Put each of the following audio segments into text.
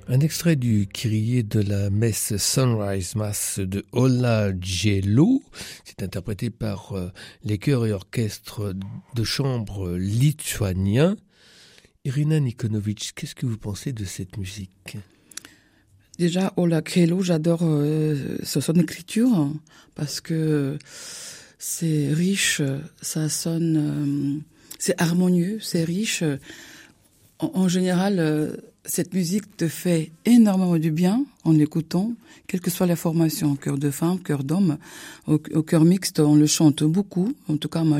Un extrait du Kyrie de la messe Sunrise Mass de Ola Gjeilo. C'est interprété par les chœurs et orchestres de chambre lituaniens. Irina Nikonovic, qu'est-ce que vous pensez de cette musique ? Déjà, Ola Gjeilo, j'adore son écriture parce que c'est riche, ça sonne, c'est harmonieux, c'est riche. En général, cette musique te fait énormément du bien en l'écoutant, quelle que soit la formation, chœur de femme, chœur d'homme. Au chœur mixte, on le chante beaucoup. En tout cas, moi,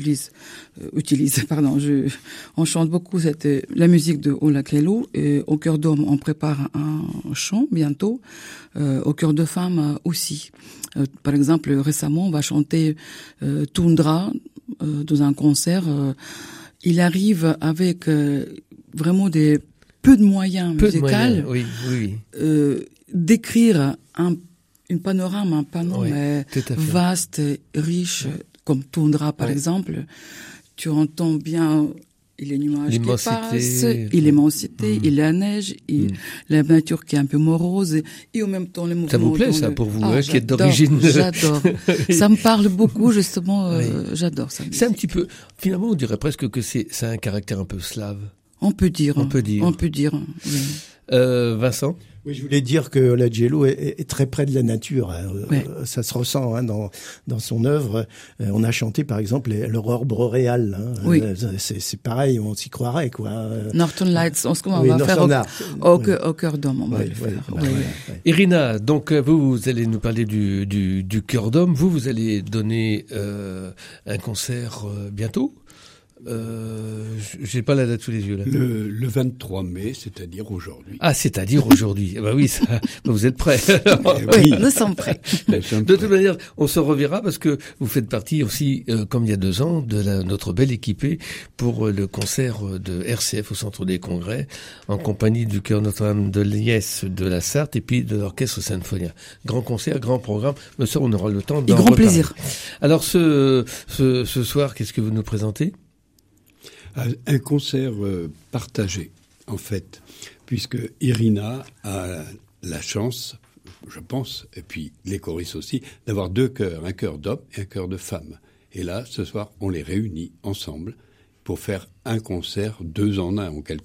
on chante beaucoup la musique de Ola Gjeilo. Et au chœur d'homme, on prépare un chant bientôt. Au chœur de femme aussi. Par exemple, récemment, on va chanter Tundra dans un concert. Il arrive avec vraiment peu de moyens musicaux, oui. D'écrire une panorama, un panorama vaste, riche, comme Tundra par exemple. Tu entends bien les nuages qui passent, l'immensité, la neige, la nature qui est un peu morose, et en même temps les mouvements. Ça vous plaît ça pour vous, qui êtes d'origine? J'adore. Ça me parle beaucoup justement. J'adore ça. C'est un petit peu. Finalement, on dirait presque que ça a un caractère un peu slave. On peut dire. Oui. Vincent? Oui, je voulais dire que Ola Gjeilo est très près de la nature. Ça se ressent dans son œuvre. On a chanté par exemple l'aurore boréale. Oui. C'est pareil, on s'y croirait quoi. Northern Lights, on va faire au cœur d'homme. On va le faire. Irina, donc vous allez nous parler du cœur d'homme. Vous allez donner un concert bientôt. J'ai pas la date sous les yeux là. Le 23 mai, c'est-à-dire aujourd'hui. Ah, c'est-à-dire aujourd'hui. Bah oui, ça, vous êtes prêts. Oui, nous sommes prêts. De toute manière, on se reverra parce que vous faites partie aussi, comme il y a 2 ans, de notre belle équipée pour le concert de RCF au Centre des Congrès, en compagnie du Chœur Notre-Dame de Liesse de la Sarthe et puis de l'Orchestre Sinfonia. Grand concert, grand programme. Mais ça, on aura le temps d'en reparler. Grand plaisir. Alors, ce soir, qu'est-ce que vous nous présentez ? Un concert partagé, en fait, puisque Irina a la chance, je pense, et puis les choristes aussi, d'avoir 2 chœurs, un chœur d'homme et un chœur de femme. Et là, ce soir, on les réunit ensemble pour faire un concert 2 en 1, en quelque